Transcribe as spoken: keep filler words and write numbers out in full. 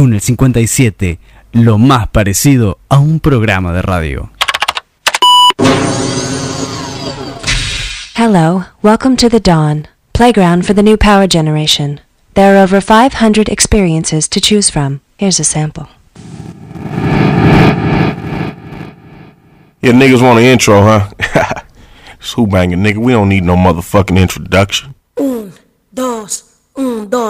Túnel cincuenta y siete, lo más parecido a un programa de radio. Hello, welcome to the Dawn, playground for the new power generation. There are over five hundred experiences to choose from. Here's a sample. Yeah, niggas want an intro, huh? It's who banging, nigga. We don't need no motherfucking introduction. Un,